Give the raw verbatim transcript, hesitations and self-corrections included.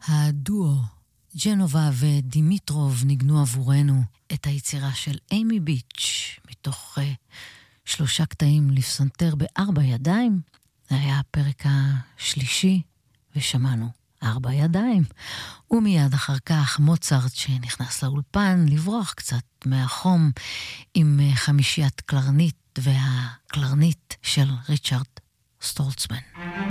הדואו ג'נובה ודימיטרוב ניגנו עבורנו את היצירה של אימי ביץ' מתוך uh, שלושה קטעים לפסנתר בארבע ידיים. זה היה הפרק השלישי ושמענו ארבע ידיים. ומיד אחר כך מוצרט שנכנס לאולפן לברוח קצת מהחום עם חמישיית קלרנית והקלרנית של ריצ'רד סטולצמן.